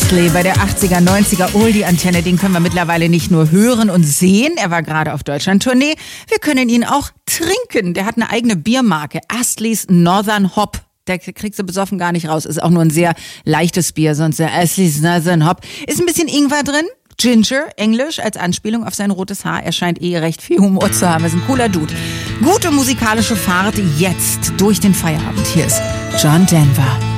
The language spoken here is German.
Astley bei der 80er, 90er Oldie-Antenne, den können wir mittlerweile nicht nur hören und sehen. Er war gerade auf Deutschland-Tournee. Wir können ihn auch trinken. Der hat eine eigene Biermarke, Astleys Northern Hop. Der kriegst du besoffen gar nicht raus. Ist auch nur ein sehr leichtes Bier, sonst der Astleys Northern Hop. Ist ein bisschen Ingwer drin. Ginger, Englisch, als Anspielung auf sein rotes Haar. Er scheint recht viel Humor zu haben. Er ist ein cooler Dude. Gute musikalische Fahrt jetzt durch den Feierabend. Hier ist John Denver.